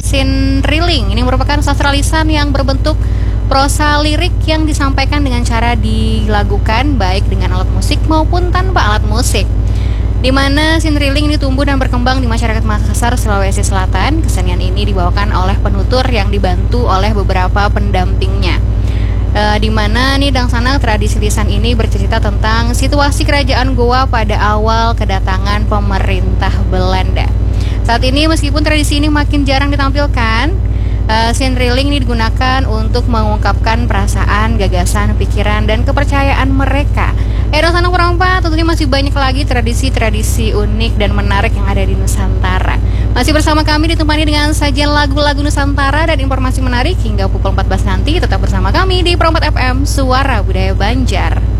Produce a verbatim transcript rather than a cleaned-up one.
Sinriling. Ini merupakan sastra lisan yang berbentuk prosa lirik yang disampaikan dengan cara dilagukan baik dengan alat musik maupun tanpa alat musik. Di mana Sinriling ini tumbuh dan berkembang di masyarakat Makassar, Sulawesi Selatan. Kesenian ini dibawakan oleh penutur yang dibantu oleh beberapa pendampingnya. E, di mana nih Dangsana, tradisi lisan ini bercerita tentang situasi kerajaan Goa pada awal kedatangan pemerintah Belanda. Saat ini meskipun tradisi ini makin jarang ditampilkan, uh, Sinriling ini digunakan untuk mengungkapkan perasaan, gagasan, pikiran, dan kepercayaan mereka. Eh, Dangsana Kurangpa, tentunya masih banyak lagi tradisi-tradisi unik dan menarik yang ada di Nusantara. Masih bersama kami ditemani dengan sajian lagu-lagu Nusantara dan informasi menarik hingga pukul empat belas nanti. Tetap bersama kami di Perompat F M, Suara Budaya Banjar.